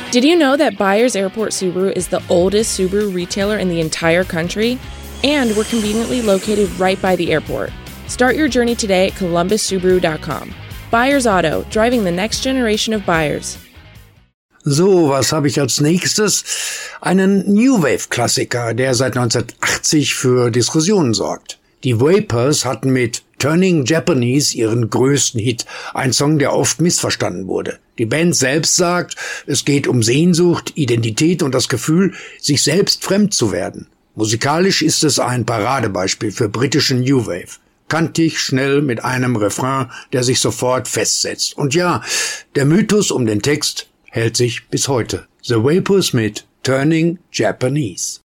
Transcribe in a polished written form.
Did you know that Byers Airport Subaru is the oldest Subaru retailer in the entire country? And we're conveniently located right by the airport. Start your journey today at columbussubaru.com. Byers Auto, driving the next generation of buyers. So, was habe ich als nächstes? Einen New Wave-Klassiker, der seit 1980 für Diskussionen sorgt. Die Vapors hatten mit Turning Japanese ihren größten Hit, ein Song, der oft missverstanden wurde. Die Band selbst sagt, es geht um Sehnsucht, Identität und das Gefühl, sich selbst fremd zu werden. Musikalisch ist es ein Paradebeispiel für britische New Wave. Kantig, schnell, mit einem Refrain, der sich sofort festsetzt. Und ja, der Mythos um den Text hält sich bis heute. The Vapors mit Turning Japanese.